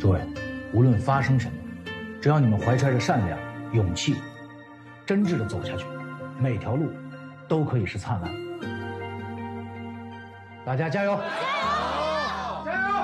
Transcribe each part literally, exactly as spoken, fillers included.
诸位，无论发生什么，只要你们怀揣着善良、勇气，真挚地走下去，每条路都可以是灿烂。大家加油！加油！加油！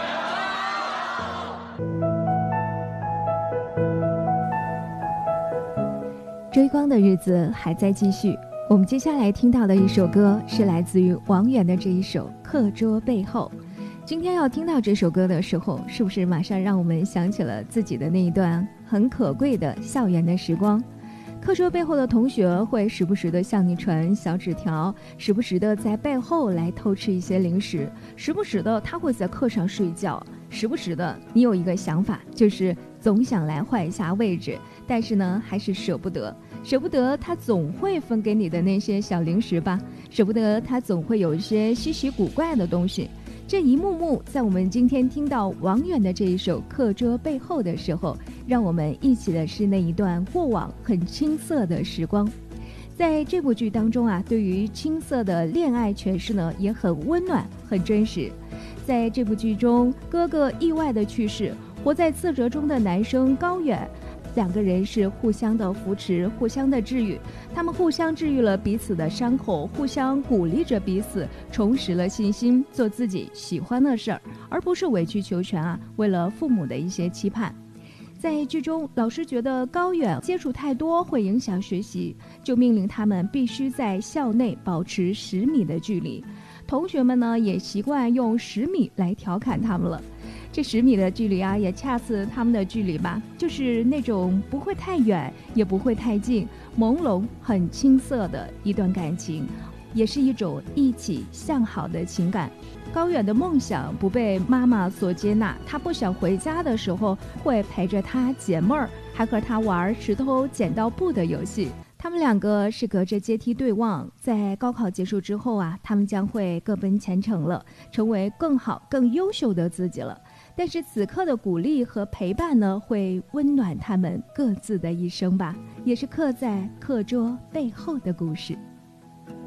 追光的日子还在继续。我们接下来听到的一首歌是来自于王源的这一首《课桌背后》。今天要听到这首歌的时候，是不是马上让我们想起了自己的那一段很可贵的校园的时光？课桌背后的同学会时不时的向你传小纸条，时不时的在背后来偷吃一些零食，时不时的他会在课上睡觉，时不时的你有一个想法，就是总想来换一下位置，但是呢还是舍不得舍不得他总会分给你的那些小零食吧，舍不得他总会有一些稀奇古怪的东西。这一幕幕在我们今天听到王源的这一首《课桌背后》的时候，让我们忆起的是那一段过往很青涩的时光。在这部剧当中啊，对于青涩的恋爱诠释呢也很温暖很真实。在这部剧中，哥哥意外的去世，活在自责中的男生高远，两个人是互相的扶持，互相的治愈，他们互相治愈了彼此的伤口，互相鼓励着彼此，重拾了信心，做自己喜欢的事儿，而不是委曲求全啊，为了父母的一些期盼。在剧中，老师觉得高远接触太多会影响学习，就命令他们必须在校内保持十米的距离。同学们呢也习惯用十米来调侃他们了。这十米的距离啊，也恰似他们的距离吧，就是那种不会太远，也不会太近，朦胧很青涩的一段感情，也是一种一起向好的情感。高远的梦想不被妈妈所接纳，他不想回家的时候，会陪着他解闷儿，还和他玩石头剪刀布的游戏。他们两个是隔着阶梯对望，在高考结束之后啊，他们将会各奔前程了，成为更好更优秀的自己了。但是此刻的鼓励和陪伴呢，会温暖他们各自的一生吧，也是刻在课桌背后的故事。